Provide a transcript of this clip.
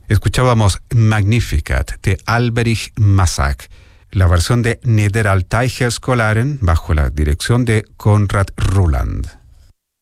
Escuchábamos Magnificat de Alberich Massac, la versión de Niederaltaicher Scholaren bajo la dirección de Konrad Ruland.